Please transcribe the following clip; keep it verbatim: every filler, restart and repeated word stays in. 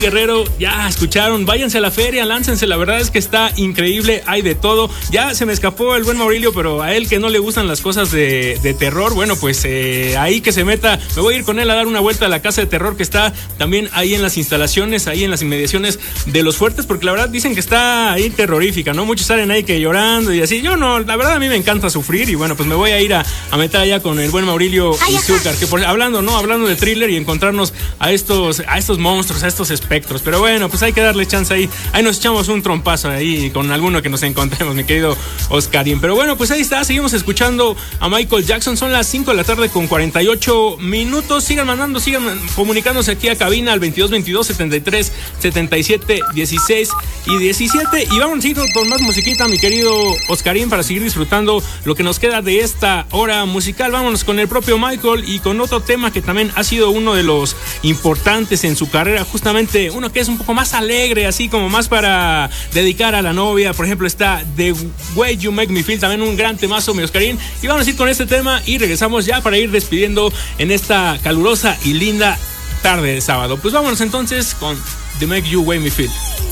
Guerrero, ya escucharon, váyanse a la feria, láncense, la verdad es que está increíble, hay de todo. Ya se me escapó el buen Maurilio, pero a él que no le gustan las cosas de, de terror, bueno, pues eh, ahí que se meta, me voy a ir con él a dar una vuelta a la casa de terror que está también ahí en las instalaciones, ahí en las inmediaciones de Los Fuertes, porque la verdad dicen que está ahí terrorífica, ¿no? Muchos salen ahí que llorando y así. Yo no, la verdad a mí me encanta sufrir y bueno, pues me voy a ir a, a meter allá con el buen Maurilio Izúcar, que por, hablando, ¿no? Hablando de thriller y encontrarnos a estos, a estos monstruos, a estos espectros. Pero bueno, pues hay que darle chance ahí. Ahí nos echamos un trompazo ahí con alguno que nos encontremos, mi querido Oscarín. Pero bueno, pues ahí está. Seguimos escuchando a Michael Jackson. Son las cinco de la tarde con cuarenta y ocho minutos. Sigan mandando, sigan comunicándose aquí a cabina al veintidós veintidós setenta y tres setenta y siete dieciséis y diecisiete. Y vamos a seguir con más musiquita, mi querido Oscarín, para seguir disfrutando lo que nos queda de esta hora musical. Vámonos con el propio Michael y con otro tema que también ha sido uno de los importantes en su carrera, justamente uno que es un poco más alegre, así como más para dedicar a la novia. Por ejemplo, está The Way You Make Me Feel, también un gran temazo, mi Oscarín. Y vamos a ir con este tema y regresamos ya para ir despidiendo en esta calurosa y linda tarde de sábado. Pues vámonos entonces con The Make You Way Me Feel.